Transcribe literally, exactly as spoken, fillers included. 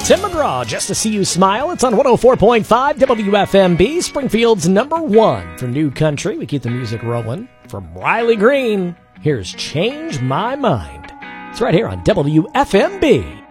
Tim McGraw, Just to See You Smile. It's on one oh four point five W F M B, Springfield's number one for new country. We keep the music rolling. From Riley Green, here's Change My Mind. It's right here on W F M B.